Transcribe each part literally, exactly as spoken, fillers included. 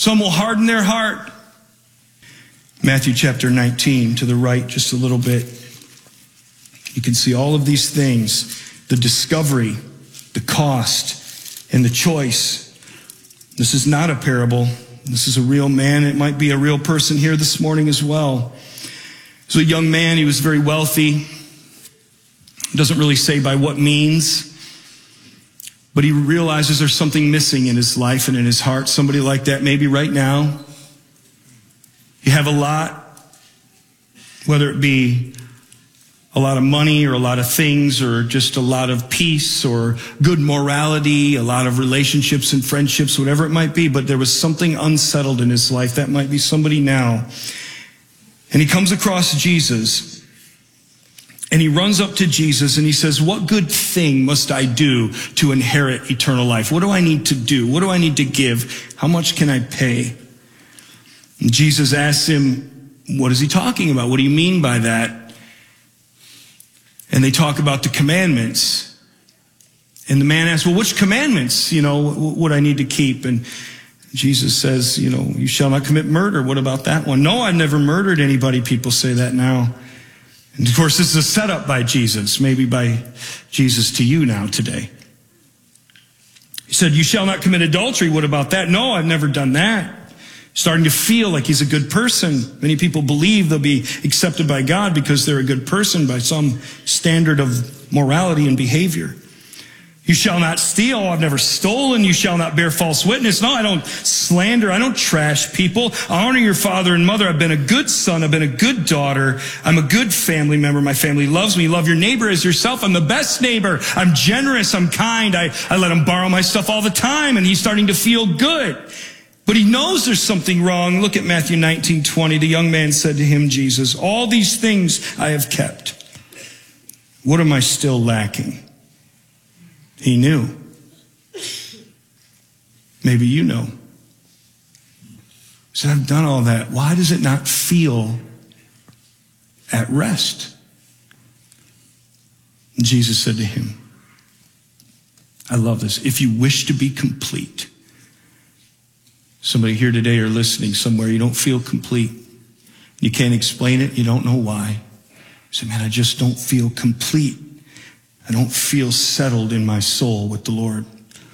Some will harden their heart. Matthew chapter nineteen, to the right just a little bit. You can see all of these things, the discovery, the cost, and the choice. This is not a parable. This is a real man. It might be a real person here this morning as well. So a young man, he was very wealthy. Doesn't really say by what means, but he realizes there's something missing in his life and in his heart. Somebody like that maybe right now. You have a lot, whether it be a lot of money or a lot of things or just a lot of peace or good morality, a lot of relationships and friendships, whatever it might be, but there was something unsettled in his life. That might be somebody now. And he comes across Jesus and he runs up to Jesus and he says, what good thing must I do to inherit eternal life? What do I need to do? What do I need to give? How much can I pay? And Jesus asks him, what is he talking about? What do you mean by that? And they talk about the commandments. And the man asks, well, which commandments, you know, would I need to keep? And Jesus says, you know, you shall not commit murder. What about that one? No, I've never murdered anybody. People say that now. And of course, this is a setup by Jesus, maybe by Jesus to you now today. He said, you shall not commit adultery. What about that? No, I've never done that. Starting to feel like he's a good person. Many people believe they'll be accepted by God because they're a good person by some standard of morality and behavior. You shall not steal. I've never stolen. You shall not bear false witness. No, I don't slander. I don't trash people. I honor your father and mother. I've been a good son. I've been a good daughter. I'm a good family member. My family loves me. Love your neighbor as yourself. I'm the best neighbor. I'm generous. I'm kind. I, I let him borrow my stuff all the time, and he's starting to feel good. But he knows there's something wrong. Look at Matthew nineteen twenty. The young man said to him, Jesus, all these things I have kept. What am I still lacking? He knew. Maybe you know. He said, I've done all that. Why does it not feel at rest? And Jesus said to him, I love this. If you wish to be complete. Somebody here today or listening somewhere, you don't feel complete. You can't explain it. You don't know why. You say, man, I just don't feel complete. I don't feel settled in my soul with the Lord.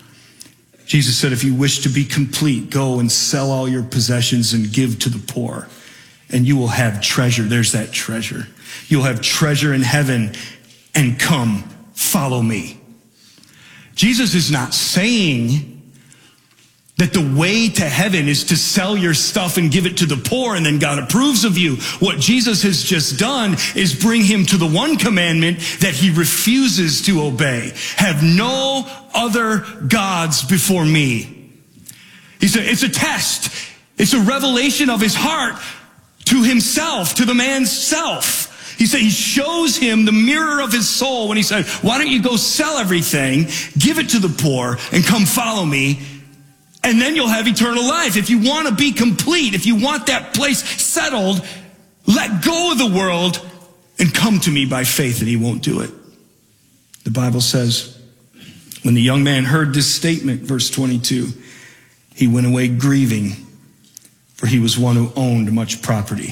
Jesus said, if you wish to be complete, go and sell all your possessions and give to the poor, and you will have treasure. There's that treasure. You'll have treasure in heaven, and come, follow me. Jesus is not saying that the way to heaven is to sell your stuff and give it to the poor and then God approves of you. What Jesus has just done is bring him to the one commandment that he refuses to obey. Have no other gods before me. He said it's a test. It's a revelation of his heart to himself, to the man's self. He said he shows him the mirror of his soul when he said, why don't you go sell everything, give it to the poor, and come follow me? And then you'll have eternal life. If you want to be complete, if you want that place settled, let go of the world and come to me by faith, and he won't do it. The Bible says, when the young man heard this statement, verse twenty-two, he went away grieving, for he was one who owned much property.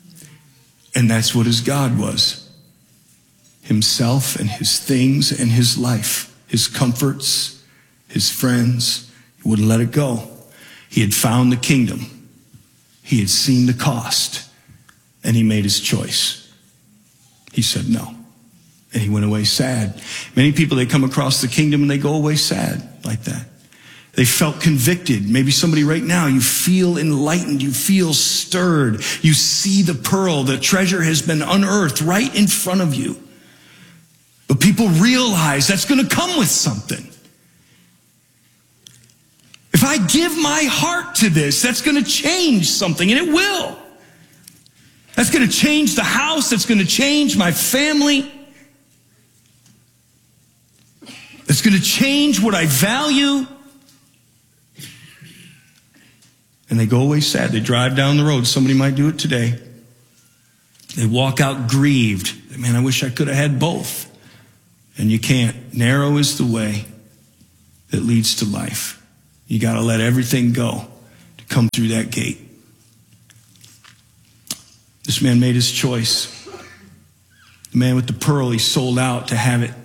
And that's what his God was. Himself and his things and his life, his comforts, his friends. He wouldn't let it go. He had found the kingdom. He had seen the cost, and he made his choice. He said no, and he went away sad. Many people, they come across the kingdom and they go away sad like that. They felt convicted. Maybe somebody right now, you feel enlightened. You feel stirred. You see the pearl. The treasure has been unearthed right in front of you. But people realize that's going to come with something. If I give my heart to this, that's going to change something, and it will. That's going to change the house. That's going to change my family. It's going to change what I value. And they go away sad. They drive down the road. Somebody might do it today. They walk out grieved. Man, I wish I could have had both. And you can't. Narrow is the way that leads to life. You got to let everything go to come through that gate. This man made his choice. The man with the pearl, he sold out to have it.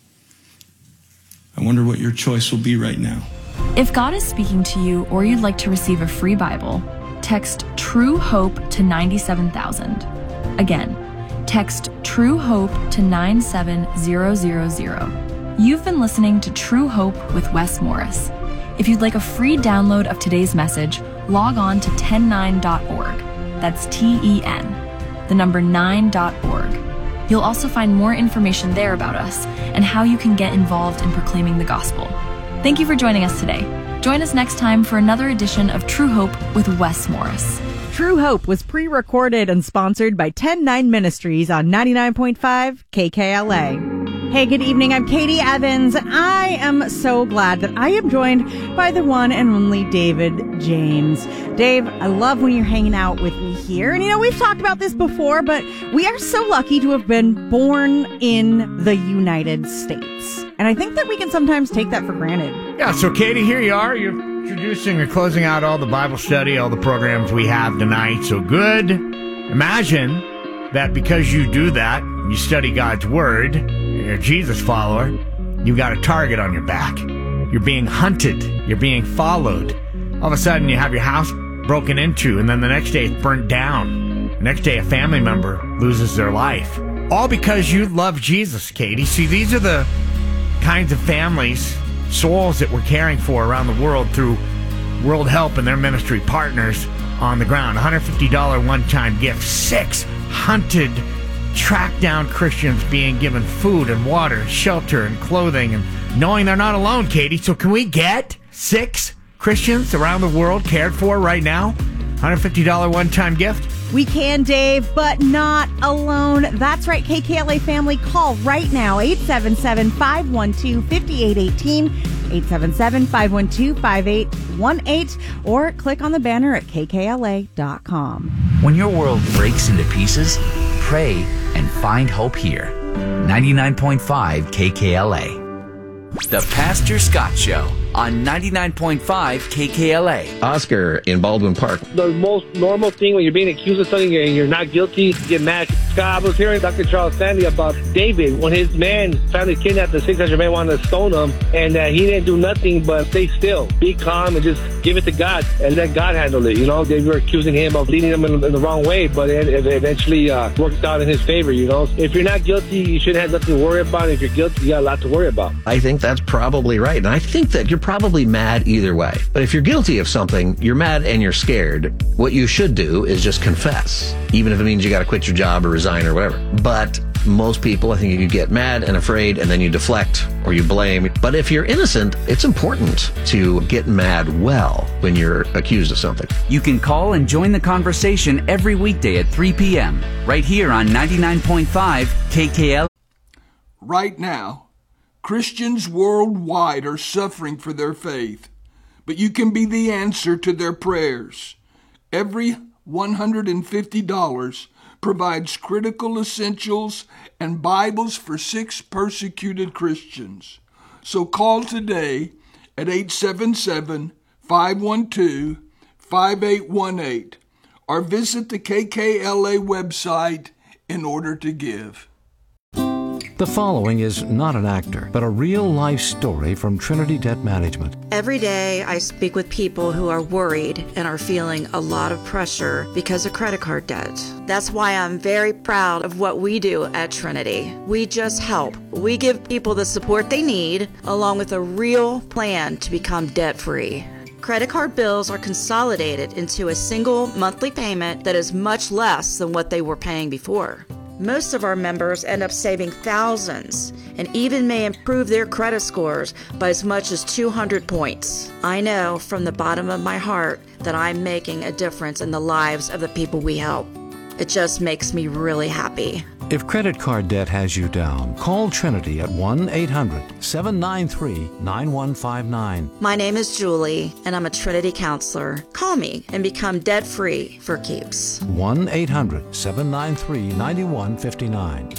I wonder what your choice will be right now. If God is speaking to you or you'd like to receive a free Bible, text True Hope to ninety-seven thousand. Again, text True Hope to nine seven zero zero zero. You've been listening to True Hope with Wes Morris. If you'd like a free download of today's message, log on to ten nine dot org. That's T E N, the number nine dot org. You'll also find more information there about us and how you can get involved in proclaiming the gospel. Thank you for joining us today. Join us next time for another edition of True Hope with Wes Morris. True Hope was pre-recorded and sponsored by ten nine Ministries on ninety-nine point five K K L A. Hey, good evening. I'm Katie Evans. I am so glad that I am joined by the one and only David James. Dave, I love when you're hanging out with me here. And, you know, we've talked about this before, but we are so lucky to have been born in the United States. And I think that we can sometimes take that for granted. Yeah, so Katie, here you are. You're introducing or closing out all the Bible study, all the programs we have tonight. So good. Imagine that because you do that, you study God's Word, you're a Jesus follower, you've got a target on your back. You're being hunted. You're being followed. All of a sudden, you have your house broken into, and then the next day it's burnt down. The next day, a family member loses their life. All because you love Jesus, Katie. See, these are the kinds of families, souls that we're caring for around the world through World Help and their ministry partners on the ground. one hundred fifty dollars one-time gift. Six hunted, tracked down Christians being given food and water and shelter and clothing and knowing they're not alone, Katie. So can we get six Christians around the world cared for right now? one hundred fifty dollars one-time gift? We can, Dave, but not alone. That's right, K K L A family. Call right now, eight seven seven, five one two, five eight one eight, eight seven seven, five one two, five eight one eight, or click on the banner at K K L A dot com. When your world breaks into pieces, pray and find hope here. ninety-nine point five K K L A. The Pastor Scott Show on ninety-nine point five K K L A. Oscar in Baldwin Park. The most normal thing when you're being accused of something and you're not guilty, you get mad. Scott, I was hearing Doctor Charles Stanley about David when his man family kidnapped the six hundred men, wanted to stone him, and uh, he didn't do nothing but stay still, be calm, and just give it to God and let God handle it. You know, they were accusing him of leading them in, in the wrong way, but it, it eventually uh, worked out in his favor. You know, if you're not guilty, you shouldn't have nothing to worry about. If you're guilty, you got a lot to worry about. I think that's probably right. And I think that you're probably mad either way. But if you're guilty of something, you're mad and you're scared, what you should do is just confess, even if it means you got to quit your job or resign or whatever. But most people, I think you get mad and afraid and then you deflect or you blame. But if you're innocent, it's important to get mad well when you're accused of something. You can call and join the conversation every weekday at three p.m. right here on ninety-nine point five K K L. Right now, Christians worldwide are suffering for their faith, but you can be the answer to their prayers. Every one hundred fifty dollars provides critical essentials and Bibles for six persecuted Christians. So call today at eight seven seven, five one two, five eight one eight or visit the K K L A website in order to give. The following is not an actor, but a real-life story from Trinity Debt Management. Every day I speak with people who are worried and are feeling a lot of pressure because of credit card debt. That's why I'm very proud of what we do at Trinity. We just help. We give people the support they need, along with a real plan to become debt-free. Credit card bills are consolidated into a single monthly payment that is much less than what they were paying before. Most of our members end up saving thousands and even may improve their credit scores by as much as two hundred points. I know from the bottom of my heart that I'm making a difference in the lives of the people we help. It just makes me really happy. If credit card debt has you down, call Trinity at one eight hundred, seven nine three, nine one five nine. My name is Julie, and I'm a Trinity counselor. Call me and become debt-free for keeps. one eight hundred, seven nine three, nine one five nine.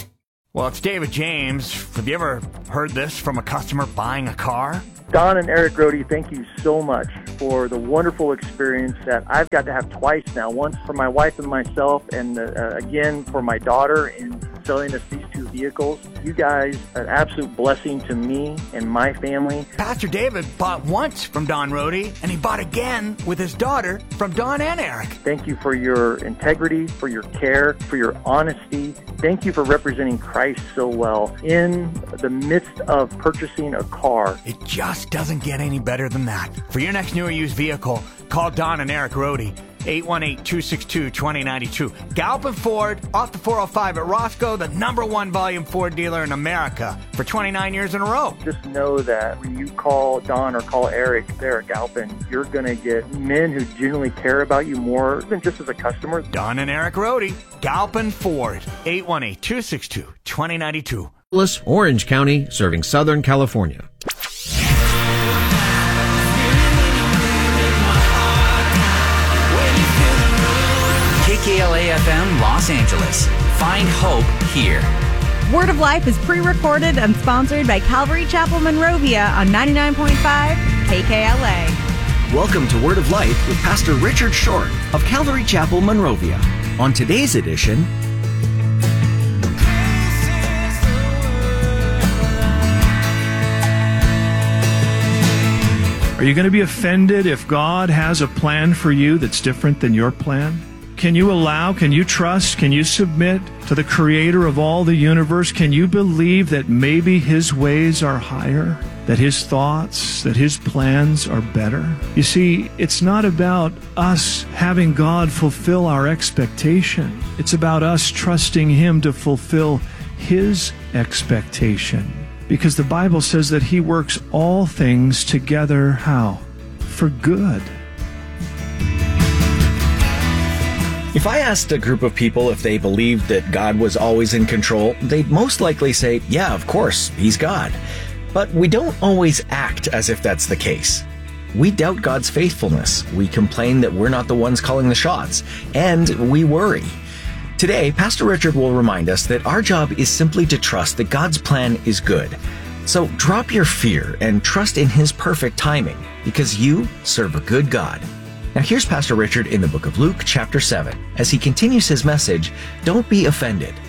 Well, it's David James. Have you ever heard this from a customer buying a car? Don and Eric Rohde, thank you so much for the wonderful experience that I've got to have twice now. Once for my wife and myself, and uh, again for my daughter in selling us these two vehicles. You guys are an absolute blessing to me and my family. Pastor David bought once from Don Rohde, and he bought again with his daughter from Don and Eric. Thank you for your integrity, for your care, for your honesty. Thank you for representing Christ so well in the midst of purchasing a car. It just doesn't get any better than that. For your next new or used vehicle, call Don and Eric Rohde, eight one eight, two six two, two zero nine two. Galpin Ford, off the four oh five at Roscoe, the number one volume Ford dealer in America for twenty-nine years in a row. Just know that when you call Don or call Eric there at Galpin, you're going to get men who genuinely care about you more than just as a customer. Don and Eric Rohde, Galpin Ford, eight one eight, two six two, two zero nine two. Orange County, serving Southern California. K K L A F M Los Angeles. Find hope here. Word of Life is pre-recorded and sponsored by Calvary Chapel Monrovia on ninety-nine point five K K L A. Welcome to Word of Life with Pastor Richard Short of Calvary Chapel Monrovia. On today's edition, are you going to be offended if God has a plan for you that's different than your plan? Can you allow, can you trust, can you submit to the creator of all the universe? Can you believe that maybe his ways are higher, that his thoughts, that his plans are better? You see, it's not about us having God fulfill our expectation. It's about us trusting him to fulfill his expectation. Because the Bible says that he works all things together, how? For good. if I asked a group of people if they believed that God was always in control, they'd most likely say, yeah, of course, he's God. But we don't always act as if that's the case. We doubt God's faithfulness. We complain that we're not the ones calling the shots. And we worry. Today, Pastor Richard will remind us that our job is simply to trust that God's plan is good. So drop your fear and trust in his perfect timing, because you serve a good God. Now here's Pastor Richard in the book of Luke, chapter seven, as he continues his message, Don't Be Offended.